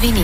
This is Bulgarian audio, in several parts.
новини.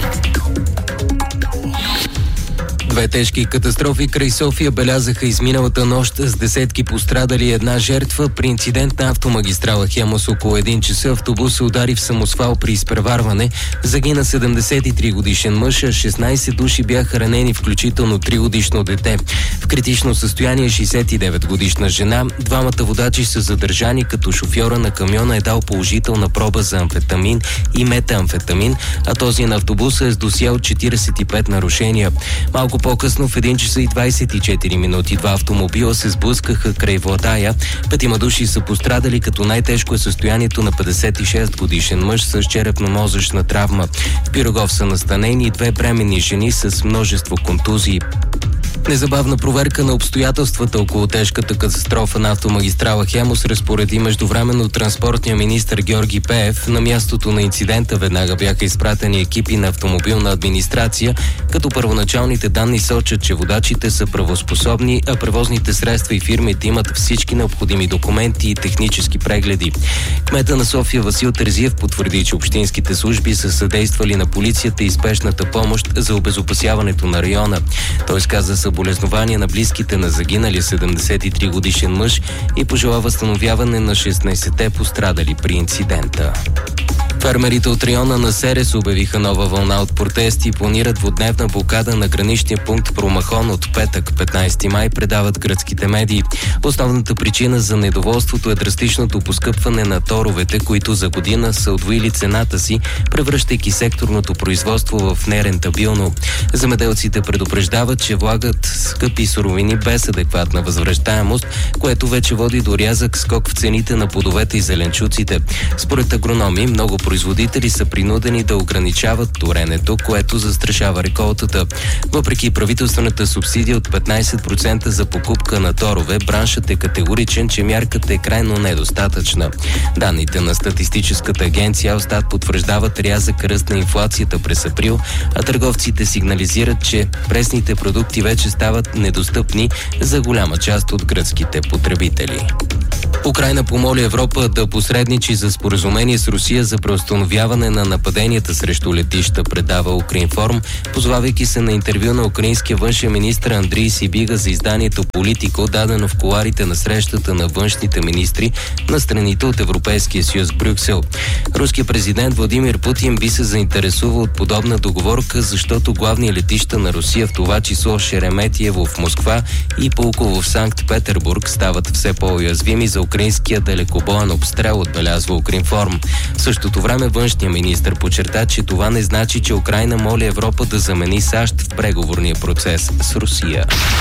Две тежки катастрофи край София белязаха изминалата нощ с десетки пострадали и една жертва. При инцидент на автомагистрала Хемус около 1 часа автобус се удари в самосвал при изпреварване. Загина 73 годишен мъж, а 16 души бяха ранени, включително 3 годишно дете. В критично състояние 69 годишна жена. Двамата водачи са задържани, като шофьора на камиона е дал положителна проба за амфетамин и метамфетамин, а този на автобуса е с досие от 45 нарушения. Малко по-късно в 1 часа и 24 минути два автомобила се сблъскаха край Владая. 5 души са пострадали, като най-тежко е състоянието на 56 годишен мъж с черепно-мозъчна травма. В Пирогов са настанени 2 бременни жени с множество контузии. Незабавна проверка на обстоятелствата около тежката катастрофа на автомагистрала Хемус разпореди междувременно транспортния министър Георги Пеев. На мястото на инцидента веднага бяха изпратени екипи на автомобилна администрация, като първоначалните данни сочат, че водачите са правоспособни, а превозните средства и фирмите имат всички необходими документи и технически прегледи. Кмета на София Васил Терзиев потвърди, че общинските служби са съдействали на полицията и спешната помощ за обезопасяването на района. Той каза съболезнования на близките на загиналия 73 годишен мъж и пожела възстановяване на 16-те пострадали при инцидента. Фермерите от района на Серес обявиха нова вълна от протести и планират двудневна блокада на граничния пункт Промахон от петък, 15 май, предават гръцките медии. Основната причина за недоволството е драстичното поскъпване на торовете, които за година са удвоили цената си, превръщайки секторното производство в нерентабилно. Земеделците предупреждават, че влагат скъпи суровини без адекватна възвръщаемост, което вече води до рязък скок в цените на плодовете и зеленчуците. Според агрономи, много производители са принудени да ограничават торенето, което застрашава реколтата. Въпреки правителствената субсидия от 15% за покупка на торове, браншът е категоричен, че мярката е крайно недостатъчна. Данните на статистическата агенция Елстат потвърждават рязък ръст на инфлацията през април, а търговците сигнализират, че пресните продукти вече стават недостъпни за голяма част от гръцките потребители. Украйна помоли Европа да посредничи за споразумение с Русия за преустановяване на нападенията срещу летища, предава Укринформ, позовавайки се на интервю на украинския външен министър Андрий Сибига за изданието Политико, дадено в кулоарите на срещата на външните министри на страните от Европейския съюз в Брюксел. Руският президент Владимир Путин би се заинтересувал от подобна договорка, защото главни летища на Русия, в това число Шереметиево в Москва и Пулково в Санкт-Петербург, стават все по-уязвими за украинския далекобоен обстрел, отбелязва Укринформ. В същото време външният министър подчерта, че това не значи, че Украйна моли Европа да замени САЩ в преговорния процес с Русия.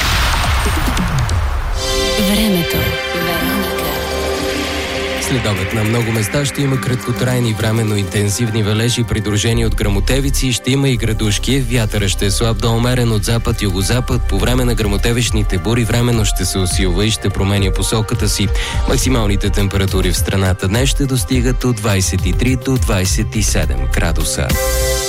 Времето. Следобед на много места ще има краткотрайни временно интензивни валежи, придружени от гръмотевици, ще има и градушки. Вятъра ще е слаб до умерен от запад-югозапад. По време на гръмотевичните бури временно ще се усилва и ще променя посоката си. Максималните температури в страната днес ще достигат от 23 до 27 градуса.